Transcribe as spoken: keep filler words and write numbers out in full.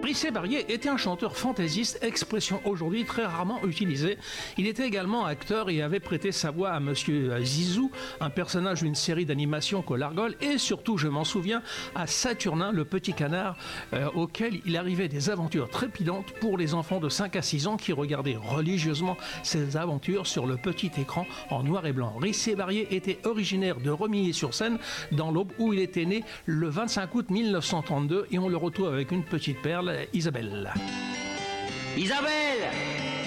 Rice Barrier était un chanteur fantaisiste, expression aujourd'hui très rarement utilisée. Il était également acteur et avait prêté sa voix à Monsieur Zizou, un personnage d'une série d'animation Colargol, et surtout, je m'en souviens, à Saturnin, le petit canard, euh, auquel il arrivait des aventures trépidantes pour les enfants de cinq à six ans qui regardaient religieusement ces aventures sur le petit écran en noir et blanc. Rice Barrier était originaire de Remilly-sur-Seine, dans l'Aube, où il était né le vingt-cinq août mille neuf cent trente-deux, et on le retrouve avec une petite perle, Isabelle. Isabelle!